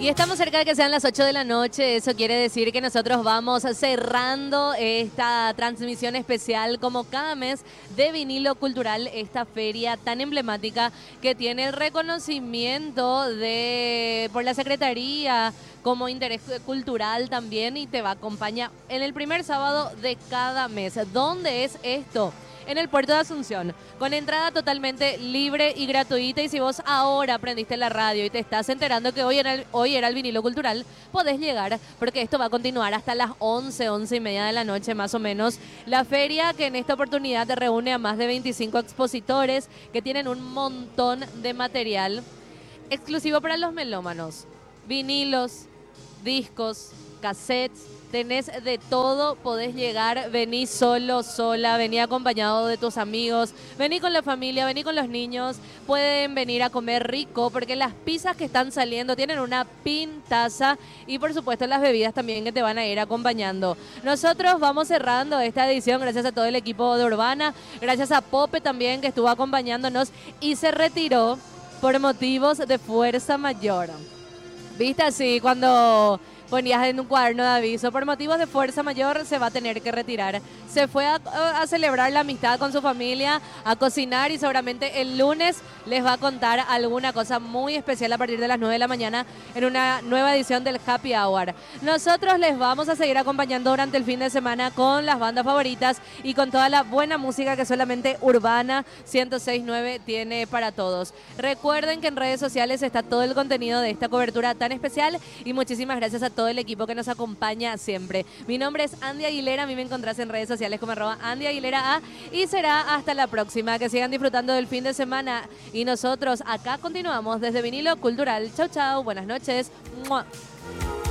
Y estamos cerca de que sean las 8 de la noche, eso quiere decir que nosotros vamos cerrando esta transmisión especial como cada mes de Vinilo Cultural, esta feria tan emblemática que tiene el reconocimiento por la Secretaría como interés cultural también y te va a acompañar en el primer sábado de cada mes. ¿Dónde es esto? En el puerto de Asunción, con entrada totalmente libre y gratuita. Y si vos ahora aprendiste la radio y te estás enterando que hoy era el vinilo cultural, podés llegar porque esto va a continuar hasta las 11 y media de la noche más o menos. La feria que en esta oportunidad te reúne a más de 25 expositores que tienen un montón de material exclusivo para los melómanos. Vinilos, discos, cassettes. Tenés de todo, podés llegar, vení solo, sola, vení acompañado de tus amigos, vení con la familia, vení con los niños, pueden venir a comer rico porque las pizzas que están saliendo tienen una pintaza y por supuesto las bebidas también que te van a ir acompañando. Nosotros vamos cerrando esta edición gracias a todo el equipo de Urbana, gracias a Pope también que estuvo acompañándonos y se retiró por motivos de fuerza mayor. ¿Viste así cuando ponías en un cuaderno de aviso, por motivos de fuerza mayor se va a tener que retirar? Se fue a celebrar la amistad con su familia, a cocinar y seguramente el lunes les va a contar alguna cosa muy especial a partir de las 9 de la mañana en una nueva edición del Happy Hour. Nosotros les vamos a seguir acompañando durante el fin de semana con las bandas favoritas y con toda la buena música que solamente Urbana 106.9 tiene para todos. Recuerden que en redes sociales está todo el contenido de esta cobertura tan especial y muchísimas gracias a todo el equipo que nos acompaña siempre. Mi nombre es Andy Aguilera, a mí me encontrás en redes sociales como @AndyAguileraA y será hasta la próxima. Que sigan disfrutando del fin de semana y nosotros acá continuamos desde Vinilo Cultural. Chau, chau, buenas noches. ¡Mua!